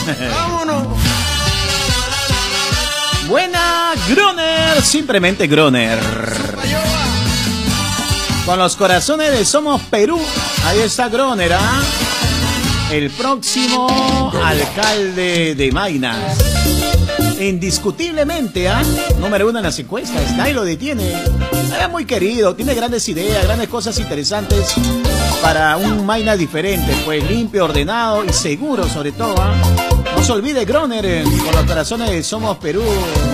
Vámonos. Buena, Groner, simplemente Groner. Con los corazones de Somos Perú, ahí está Groner, ¿ah? El próximo alcalde de Maynas. Indiscutiblemente, ¿ah? Número 1 en las encuestas, nadie lo detiene. Es muy querido, tiene grandes ideas, grandes cosas interesantes para un Maynas diferente, pues limpio, ordenado y seguro sobre todo, ¿ah? No se olvide Groner con los corazones de Somos Perú.